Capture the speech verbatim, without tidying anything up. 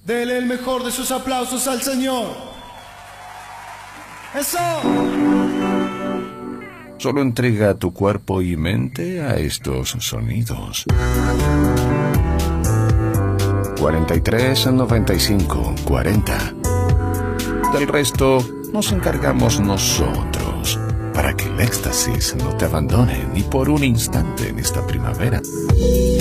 Dele el mejor de sus aplausos al Señor. ¡Eso! Solo entrega tu cuerpo y mente a estos sonidos. cuarenta y tres, noventa y cinco, cuarenta. Del resto nos encargamos nosotros, para que el éxtasis no te abandone ni por un instante en esta primavera.